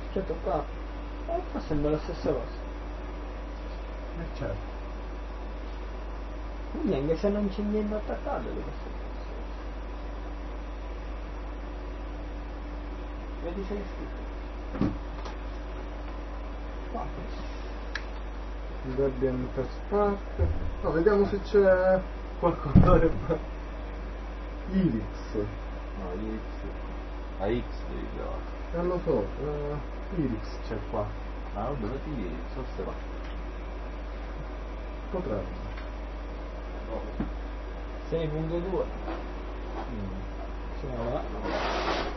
Certo qua sembra la stessa cosa. Certo. Quindi anche se non c'è niente attaccato di queste cose. Vedi se è scritto. Qua. Debian per Spark. No, vediamo se c'è qualcosa. Irix. No, X. A X devi trovare. Non lo so, Irix c'è qua. Ah, vabbè, metti X, forse va. Potrebbe. 6.2. Siamo là.